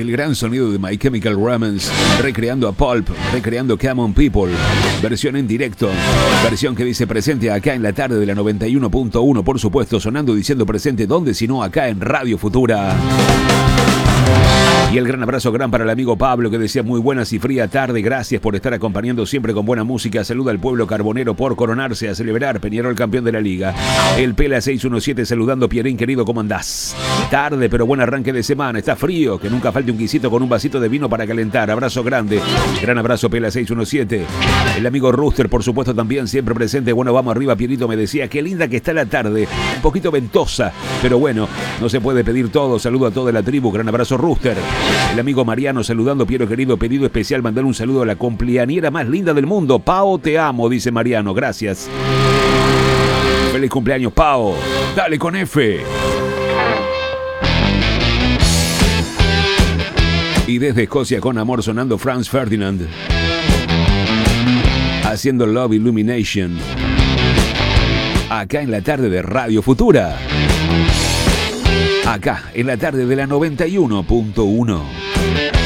El gran sonido de My Chemical Romance, recreando a Pulp, recreando Come On People, versión en directo, versión que dice presente acá en la tarde de la 91.1, por supuesto, sonando diciendo presente, ¿dónde si no acá en Radio Futura? Y el gran abrazo gran para el amigo Pablo, que decía muy buenas y fría tarde, gracias por estar acompañando siempre con buena música. Saluda al pueblo carbonero por coronarse a celebrar Peñarol campeón de la liga. El Pela 617 saludando. Pierín querido, ¿cómo andás? Tarde pero buen arranque de semana, está frío, que nunca falte un guisito con un vasito de vino para calentar. Abrazo grande, gran abrazo Pela 617. El amigo Rooster por supuesto también siempre presente. Bueno, vamos arriba, Pierito me decía, qué linda que está la tarde, un poquito ventosa, pero bueno, no se puede pedir todo. Saludo a toda la tribu, gran abrazo Rooster. El amigo Mariano saludando. Piero querido, pedido especial, mandar un saludo a la cumpleañera más linda del mundo. Pao, te amo, dice Mariano, gracias. Feliz cumpleaños, Pao. Dale con F. Y desde Escocia con amor sonando Franz Ferdinand, haciendo Love Illumination, acá en la tarde de Radio Futura, acá en la tarde de la 91.1.